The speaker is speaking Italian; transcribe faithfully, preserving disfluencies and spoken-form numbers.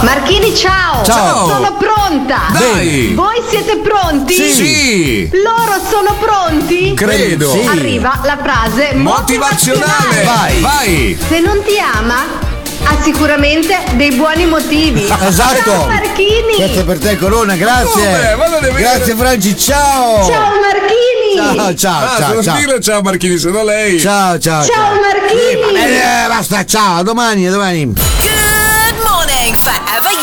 Marchini, ciao! Ciao! Sono pronta! Dai! Voi siete pronti? Sì! Sì. Loro sono pronti? Credo! Sì. Arriva la frase motivazionale! motivazionale! Vai! Vai! Se non ti ama, ha sicuramente dei buoni motivi. Esatto. Ciao Marchini! Questo per te, Corona, grazie. Come? Ma non è vero. Grazie Franci, ciao. Ciao Marchini! Ciao, ciao, Ah, ciao. se non ciao. dirlo ciao Marchini, se no lei. Ciao, ciao. Ciao Marchini! Eh, basta, ciao, a domani, a domani. Good morning, forever